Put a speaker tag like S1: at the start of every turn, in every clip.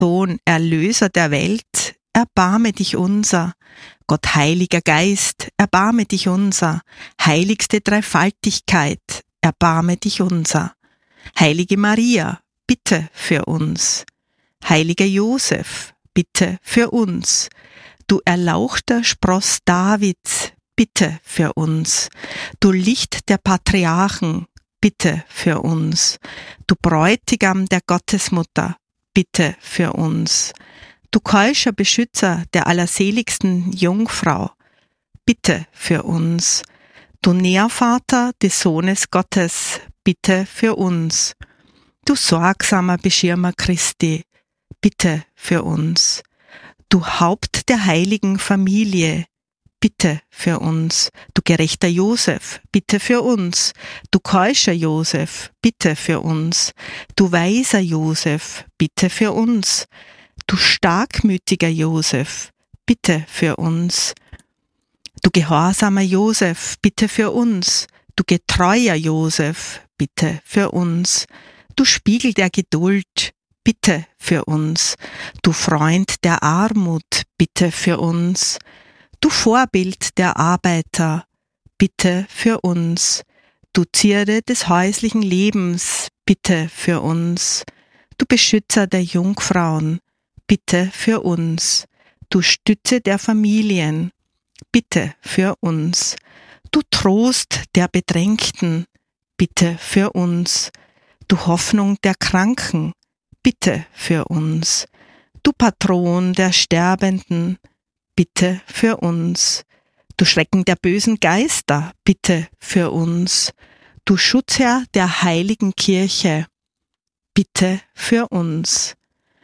S1: Sohn, Erlöser der Welt, erbarme dich unser. Gott, Heiliger Geist, erbarme dich unser. Heiligste Dreifaltigkeit, erbarme dich unser. Heilige Maria, bitte für uns. Heiliger Josef, bitte für uns. Du erlauchter Spross Davids, bitte für uns. Du Licht der Patriarchen, bitte für uns. Du Bräutigam der Gottesmutter, bitte für uns. Du keuscher Beschützer der allerseligsten Jungfrau, bitte für uns. Du Nährvater des Sohnes Gottes, bitte für uns. Du sorgsamer Beschirmer Christi, bitte für uns. Du Haupt der heiligen Familie, bitte für uns. Du gerechter Josef, bitte für uns. Du keuscher Josef, bitte für uns. Du weiser Josef, bitte für uns. Du starkmütiger Josef, bitte für uns. Du gehorsamer Josef, bitte für uns. Du getreuer Josef, bitte für uns. Du Spiegel der Geduld, bitte für uns. Du Freund der Armut, bitte für uns. Du Vorbild der Arbeiter, bitte für uns. Du Zierde des häuslichen Lebens, bitte für uns. Du Beschützer der Jungfrauen, bitte für uns. Du Stütze der Familien, bitte für uns. Du Trost der Bedrängten, bitte für uns. Du Hoffnung der Kranken, bitte für uns. Du Patron der Sterbenden, bitte für uns. Du Schrecken der bösen Geister, bitte für uns. Du Schutzherr der heiligen Kirche, bitte für uns.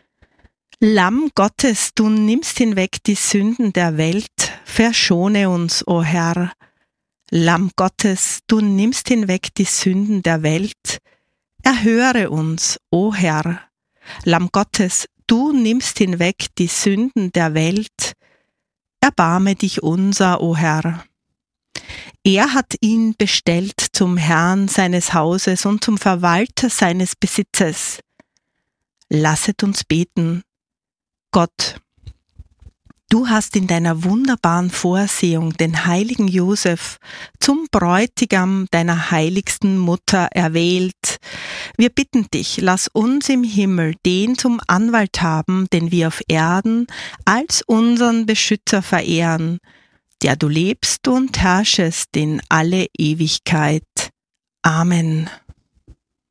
S1: Lamm Gottes, du nimmst hinweg die Sünden der Welt, verschone uns, o Herr. Lamm Gottes, du nimmst hinweg die Sünden der Welt, erhöre uns, o Herr. Lamm Gottes, du nimmst hinweg die Sünden der Welt, erbarme dich unser, o Herr. Er hat ihn bestellt zum Herrn seines Hauses und zum Verwalter seines Besitzes. Lasset uns beten. Gott, du hast in deiner wunderbaren Vorsehung den heiligen Josef zum Bräutigam deiner heiligsten Mutter erwählt. Wir bitten dich, lass uns im Himmel den zum Anwalt haben, den wir auf Erden als unseren Beschützer verehren, der du lebst und herrschest in alle Ewigkeit. Amen.